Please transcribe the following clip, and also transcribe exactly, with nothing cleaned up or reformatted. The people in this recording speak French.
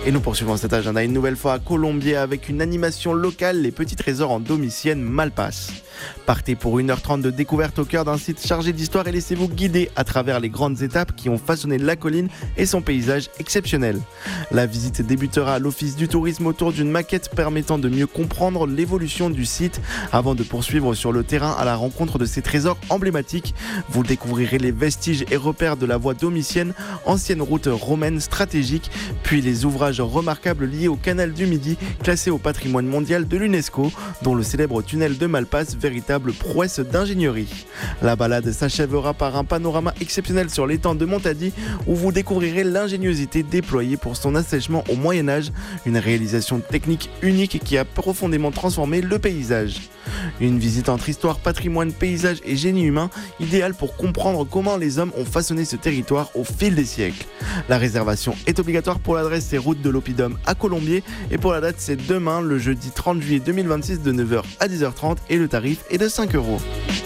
Et nous poursuivons cet agenda une nouvelle fois à Colombier avec une animation locale, les petits trésors en Domitienne Malpasse. Partez pour une heure trente de découverte au cœur d'un site chargé d'histoire et laissez-vous guider à travers les grandes étapes qui ont façonné la colline et son paysage exceptionnel. La visite débutera à l'Office du tourisme autour d'une maquette permettant de mieux comprendre l'évolution du site avant de poursuivre sur le terrain à la rencontre de ces trésors emblématiques. Vous découvrirez les vestiges et repères de la voie domitienne, ancienne route romaine stratégique, puis les ouvrages remarquables liés au canal du Midi, classé au patrimoine mondial de l'UNESCO, dont le célèbre tunnel de Malpasse, véritable prouesse d'ingénierie. La balade s'achèvera par un panorama exceptionnel sur l'étang de Montady, où vous découvrirez l'ingéniosité déployée pour son assèchement au Moyen-Âge, une réalisation technique unique qui a profondément transformé le paysage. Une visite entre histoire, patrimoine, paysage et génie humain, idéale pour comprendre comment les hommes ont façonné ce territoire au fil des siècles. La réservation est obligatoire. Pour l'adresse, c'est route de l'Oppidum à Colombier, et pour la date, c'est demain, le jeudi trente juillet deux mille vingt-six, de neuf heures à dix heures trente, et le tarif est de cinq euros.